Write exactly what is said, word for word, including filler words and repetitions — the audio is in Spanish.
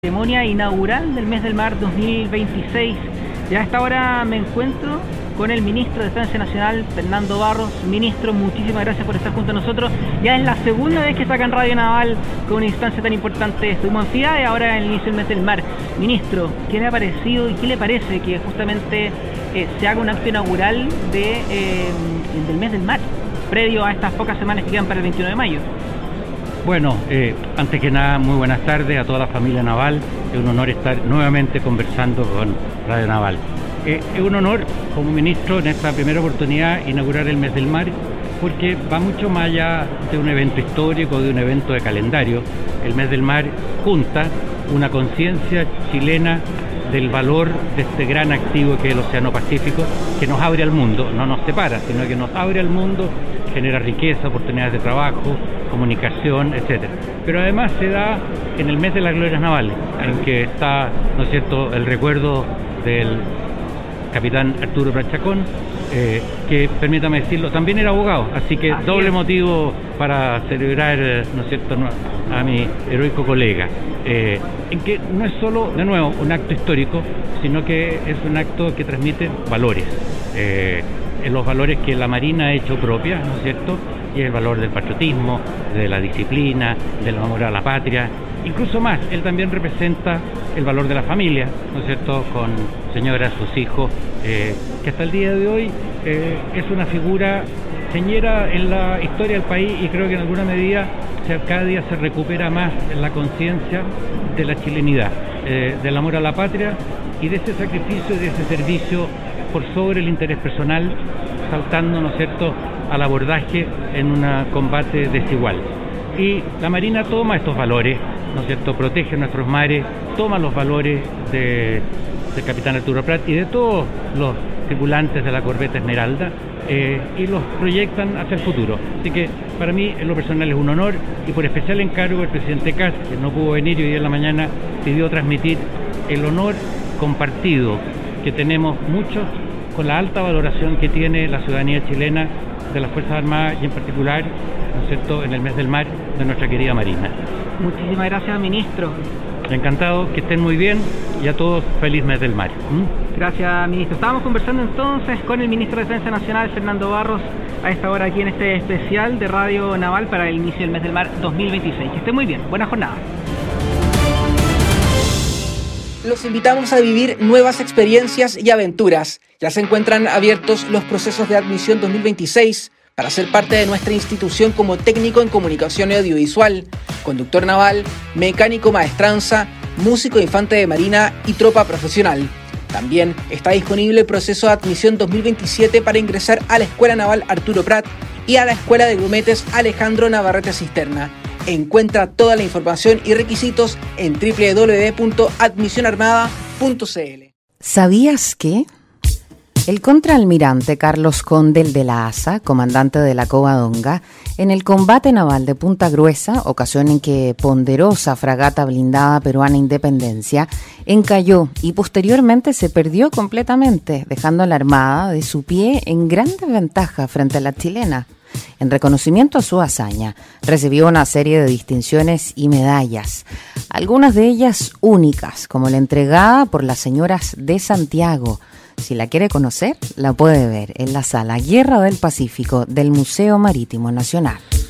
Ceremonia inaugural del mes del mar dos mil veintiséis. Ya a esta hora me encuentro con el ministro de Defensa Nacional, Fernando Barros. Ministro, muchísimas gracias por estar junto a nosotros. Ya es la segunda vez que sacan Radio Naval con una instancia tan importante. Estuvimos en FIDA y ahora en el inicio del mes del mar. Ministro, ¿qué le ha parecido y qué le parece que justamente eh, se haga un acto inaugural de, eh, del mes del mar, previo a estas pocas semanas que quedan para el veintiuno de mayo? Bueno, eh, antes que nada, muy buenas tardes a toda la familia naval. Es un honor estar nuevamente conversando con Radio Naval. Eh, es un honor como ministro en esta primera oportunidad inaugurar el mes del mar, porque va mucho más allá de un evento histórico, de un evento de calendario. El mes del mar junta una conciencia chilena del valor de este gran activo que es el Océano Pacífico, que nos abre al mundo, no nos separa, sino que nos abre al mundo, genera riqueza, oportunidades de trabajo, comunicación, etcétera. Pero además se da en el mes de las glorias navales, en que está, ¿no es cierto?, el recuerdo del capitán Arturo Prat Chacón, eh, que, permítame decirlo, también era abogado, así que así doble es. Motivo para celebrar, ¿no es cierto?, a mi heroico colega, eh, en que no es solo, de nuevo, un acto histórico, sino que es un acto que transmite valores, eh, los valores que la Marina ha hecho propia, ¿no es cierto?, y el valor del patriotismo, de la disciplina, del amor a la patria. Incluso más, él también representa el valor de la familia, ¿no es cierto?, con señoras, sus hijos, eh, que hasta el día de hoy eh, es una figura señera en la historia del país, y creo que en alguna medida se, cada día se recupera más en la conciencia de la chilenidad, eh, del amor a la patria y de ese sacrificio y de ese servicio por sobre el interés personal, saltando, ¿no es cierto?, al abordaje en un combate desigual. Y la Marina toma estos valores, ¿no es cierto?, protege nuestros mares, toma los valores de, del capitán Arturo Prat y de todos los tripulantes de la corbeta Esmeralda, eh, y los proyectan hacia el futuro. Así que para mí en lo personal es un honor, y por especial encargo el presidente Kast, que no pudo venir y hoy en la mañana pidió transmitir el honor compartido que tenemos muchos con la alta valoración que tiene la ciudadanía chilena de las Fuerzas Armadas y en particular, ¿no es cierto?, en el mes del mar de nuestra querida Marina. Muchísimas gracias, ministro. Encantado, que estén muy bien, y a todos feliz mes del mar. ¿Mm? Gracias, ministro. Estábamos conversando entonces con el ministro de Defensa Nacional, Fernando Barros, a esta hora aquí en este especial de Radio Naval para el inicio del mes del mar dos mil veintiséis. Que estén muy bien. Buena jornada. Los invitamos a vivir nuevas experiencias y aventuras. Ya se encuentran abiertos los procesos de admisión dos mil veintiséis para ser parte de nuestra institución como técnico en comunicación audiovisual, conductor naval, mecánico maestranza, músico infante de marina y tropa profesional. También está disponible el proceso de admisión dos mil veintisiete para ingresar a la Escuela Naval Arturo Prat y a la Escuela de Grumetes Alejandro Navarrete Cisterna. Encuentra toda la información y requisitos en doble u doble u doble u punto admisión armada punto c l. ¿Sabías que? El contraalmirante Carlos Condel de la Asa, comandante de la Covadonga, en el combate naval de Punta Gruesa, ocasión en que ponderosa fragata blindada peruana Independencia encalló y posteriormente se perdió completamente, dejando a la Armada de su pie en gran desventaja frente a la chilena. En reconocimiento a su hazaña, recibió una serie de distinciones y medallas, algunas de ellas únicas, como la entregada por las señoras de Santiago. Si la quiere conocer, la puede ver en la sala Guerra del Pacífico del Museo Marítimo Nacional.